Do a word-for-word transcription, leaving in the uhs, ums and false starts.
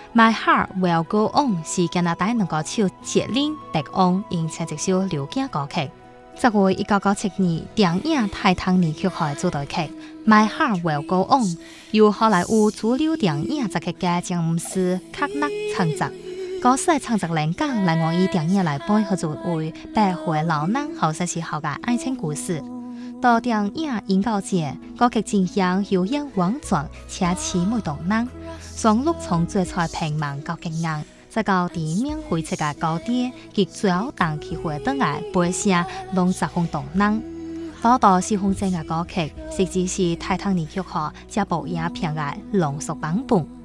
My Heart Will Go On 是加拿大男歌手杰林·迪昂演唱一首流行歌曲。十月一九九七年，电影《泰坦尼克號》主題曲《My Heart Will Go On》由好萊塢主流電影作曲家詹姆斯·卡納創作。歌詞嘅創作靈感來源於電影內背後作為百歲老人後生時候嘅愛情故事。到電影演告節，歌曲進行悠揚婉轉且凄美動人，旋律從最初平民到激昂，再到地面回撤嘅高低，及最後當起回等嘅背聲，攏十分動人。多到四分鐘嘅歌曲，實際是《泰坦尼克號》這部影片嘅濃縮版本。